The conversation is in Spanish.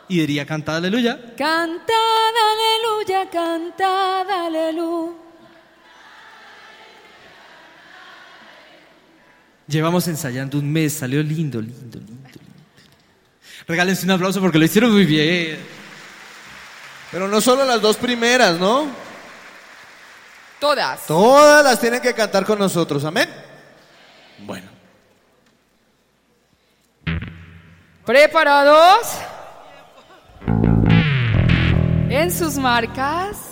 y diría cantad aleluya. Cantad aleluya, cantad aleluya. Llevamos ensayando un mes, salió lindo. Regálense un aplauso porque lo hicieron muy bien. Pero no solo las dos primeras, ¿no? Todas. Todas las tienen que cantar con nosotros, amén. Bueno. ¿Preparados? En sus marcas.